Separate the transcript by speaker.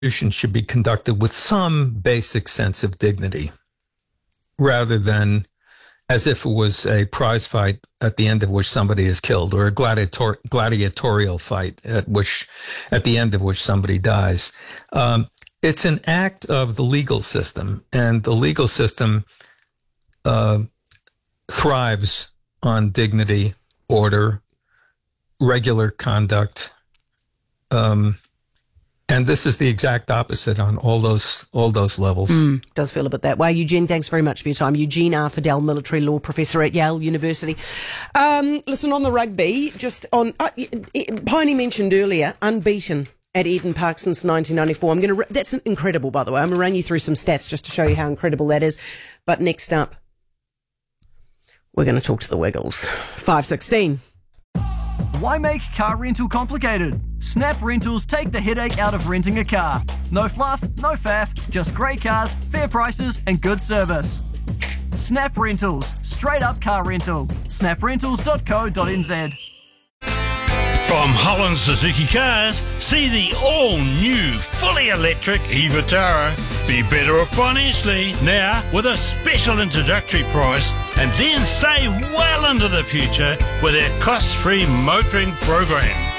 Speaker 1: should be conducted with some basic sense of dignity, rather than as if it was a prize fight at the end of which somebody is killed, or a gladiatorial fight at the end of which somebody dies. It's an act of the legal system, and the legal system thrives on dignity, order, regular conduct, and this is the exact opposite on all those levels.
Speaker 2: Does feel a bit that way. Eugene, thanks very much for your time. Eugene R. Fidel, military law professor at Yale University. Listen, on the rugby, just on Piney mentioned earlier, unbeaten at Eden Park since 1994. That's incredible, by the way. I'm going to run you through some stats just to show you how incredible that is. But next up, we're going to talk to the Wiggles. 5:16.
Speaker 3: Why make car rental complicated? Snap Rentals take the headache out of renting a car. No fluff, no faff, just great cars, fair prices and good service. Snap Rentals, straight up car rental. snaprentals.co.nz.
Speaker 4: From Holland Suzuki Cars, see the all-new, fully electric e-Vitara. Be better off financially now with a special introductory price, and then save well into the future with our cost-free motoring program.